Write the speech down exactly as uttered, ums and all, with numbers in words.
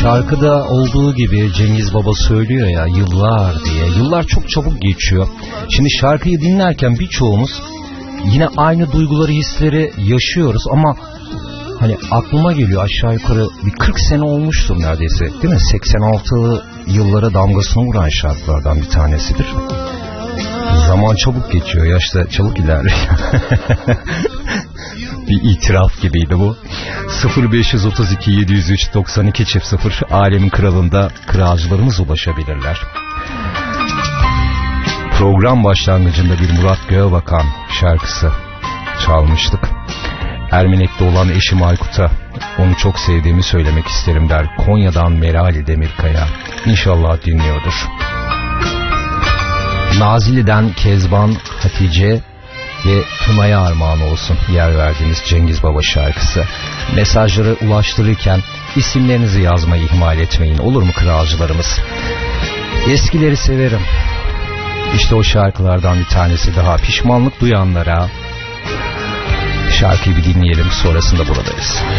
Şarkıda olduğu gibi Cengiz Baba söylüyor ya, yıllar diye. Yıllar çok çabuk geçiyor. Şimdi şarkıyı dinlerken birçoğumuz yine aynı duyguları, hisleri yaşıyoruz ama hani aklıma geliyor, aşağı yukarı bir kırk sene olmuştur neredeyse, değil mi? seksen altılı yıllara damgasını vuran şarkılardan bir tanesidir. Zaman çabuk geçiyor, yaşta çabuk ilerliyor. Bir itiraf gibiydi bu. sıfır beş otuz iki yedi yüz üç doksan iki çift sıfır Alemin Kralı'nda kralcılarımız ulaşabilirler. Program başlangıcında bir Murat Göğebakan şarkısı çalmıştık. Ermenek'te olan eşim Aykut'a onu çok sevdiğimi söylemek isterim der. Konya'dan Merali Demirkaya. İnşallah dinliyordur. Nazilli'den Kezban, Hatice ve Tuna'ya armağan olsun yer verdiğiniz Cengiz Baba şarkısı. Mesajları ulaştırırken isimlerinizi yazmayı ihmal etmeyin, olur mu kralcılarımız? Eskileri severim. İşte o şarkılardan bir tanesi daha. Pişmanlık duyanlara şarkıyı bir dinleyelim, sonrasında buradayız.